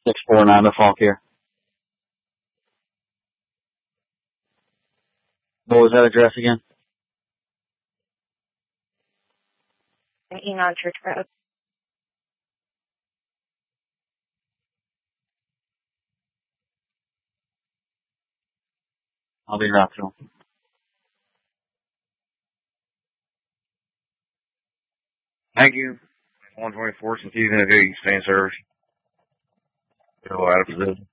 649 to Falk here. What was that address again? Enon Church Road. I'll be right through. Thank you. 124 Stephen, if you stay in service. Go out of position.